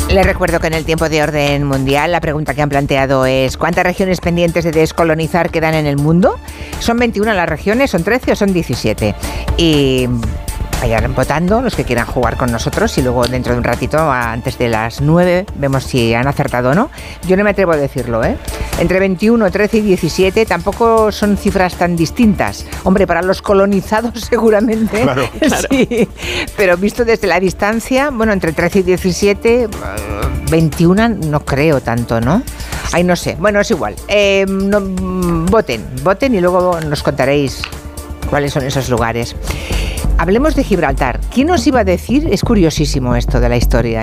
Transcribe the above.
Les recuerdo que en el tiempo de orden mundial la pregunta que han planteado es ¿cuántas regiones pendientes de descolonizar quedan en el mundo? ¿Son 21 las regiones, son 13 o son 17? Y vayan votando los que quieran jugar con nosotros y luego dentro de un ratito, antes de las 9, vemos si han acertado o no. Yo no me atrevo a decirlo, ¿eh? Entre 21, 13 y 17 tampoco son cifras tan distintas. Hombre, para los colonizados seguramente. Claro. Sí, pero visto desde la distancia, bueno, entre 13 y 17, 21 no creo tanto, ¿no? Ay, no sé. Bueno, es igual. Voten y luego nos contaréis cuáles son esos lugares. Hablemos de Gibraltar. ¿Quién nos iba a decir? Es curiosísimo esto de la historia.